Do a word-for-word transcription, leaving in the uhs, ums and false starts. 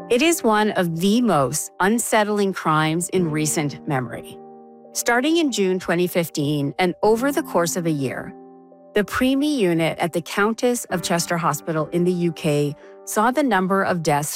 It is one of the most unsettling crimes in recent memory. Starting in June twenty fifteen and over the course of a year, the preemie unit at the Countess of Chester Hospital in the U K saw the number of deaths